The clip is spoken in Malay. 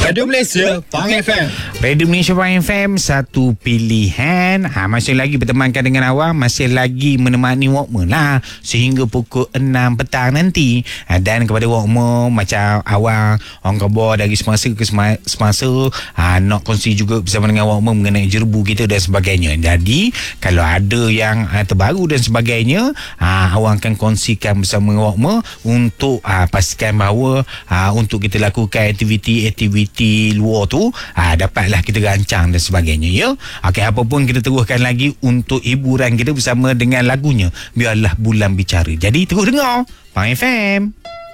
Radio Malaysia Pang FM. Radio Malaysia Pang FM, satu pilihan. Masih lagi bertemankan dengan awak, masih lagi menemani Walkman lah sehingga pukul 6 petang nanti. Dan kepada Walkman, macam awak orang khabar dari semasa ke semasa, nak kongsi juga bersama dengan Walkman mengenai jerbu kita dan sebagainya. Jadi kalau ada yang terbaru dan sebagainya, awak akan kongsikan bersama Walkman untuk pastikan bahawa untuk kita lakukan aktiviti luar tu dapatlah kita rancang dan sebagainya, ya. Okey, apa pun kita teruskan lagi untuk hiburan kita bersama dengan lagunya Biarlah Bulan Bicara. Jadi terus dengar Pang FM.